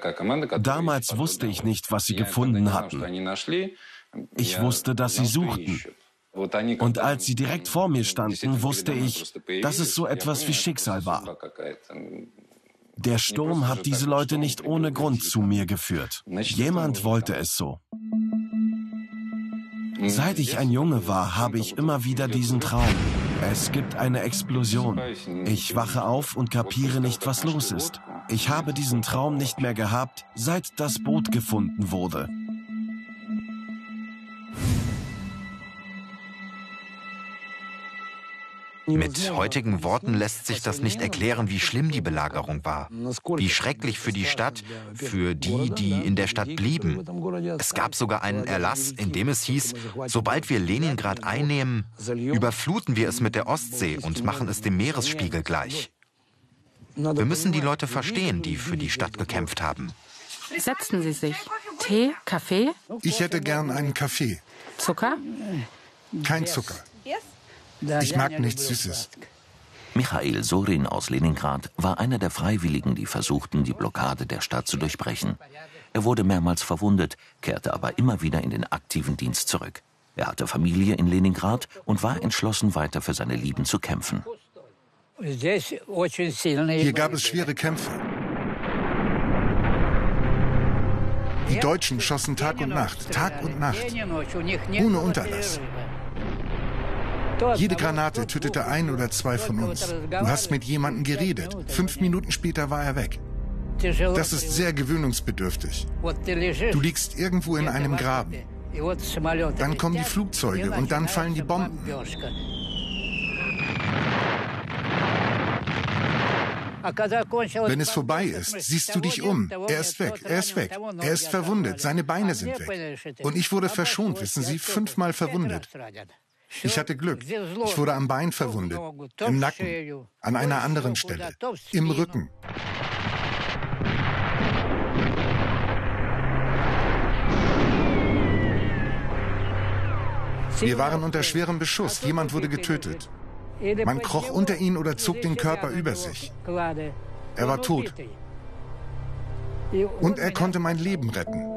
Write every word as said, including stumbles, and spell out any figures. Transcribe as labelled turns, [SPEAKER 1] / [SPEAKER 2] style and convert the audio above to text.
[SPEAKER 1] Damals wusste ich nicht, was sie gefunden hatten. Ich wusste, dass sie suchten. Und als sie direkt vor mir standen, wusste ich, dass es so etwas wie Schicksal war. Der Sturm hat diese Leute nicht ohne Grund zu mir geführt. Jemand wollte es so. Seit ich ein Junge war, habe ich immer wieder diesen Traum. Es gibt eine Explosion. Ich wache auf und kapiere nicht, was los ist. Ich habe diesen Traum nicht mehr gehabt, seit das Boot gefunden wurde.
[SPEAKER 2] Mit heutigen Worten lässt sich das nicht erklären, wie schlimm die Belagerung war. Wie schrecklich für die Stadt, für die, die in der Stadt blieben. Es gab sogar einen Erlass, in dem es hieß, sobald wir Leningrad einnehmen, überfluten wir es mit der Ostsee und machen es dem Meeresspiegel gleich. Wir müssen die Leute verstehen, die für die Stadt gekämpft haben.
[SPEAKER 3] Setzen Sie sich. Tee, Kaffee?
[SPEAKER 4] Ich hätte gern einen Kaffee.
[SPEAKER 3] Zucker?
[SPEAKER 4] Kein Zucker. Ich mag nichts Süßes.
[SPEAKER 5] Michail Sorin aus Leningrad war einer der Freiwilligen, die versuchten, die Blockade der Stadt zu durchbrechen. Er wurde mehrmals verwundet, kehrte aber immer wieder in den aktiven Dienst zurück. Er hatte Familie in Leningrad und war entschlossen, weiter für seine Lieben zu kämpfen.
[SPEAKER 4] Hier gab es schwere Kämpfe. Die Deutschen schossen Tag und Nacht, Tag und Nacht, ohne Unterlass. Jede Granate tötete ein oder zwei von uns. Du hast mit jemandem geredet. Fünf Minuten später war er weg. Das ist sehr gewöhnungsbedürftig. Du liegst irgendwo in einem Graben. Dann kommen die Flugzeuge und dann fallen die Bomben. Wenn es vorbei ist, siehst du dich um. Er ist weg, er ist weg. Er ist verwundet, seine Beine sind weg. Und ich wurde verschont, wissen Sie, fünfmal verwundet. Ich hatte Glück. Ich wurde am Bein verwundet, im Nacken, an einer anderen Stelle, im Rücken. Wir waren unter schwerem Beschuss. Jemand wurde getötet. Man kroch unter ihn oder zog den Körper über sich. Er war tot. Und er konnte mein Leben retten.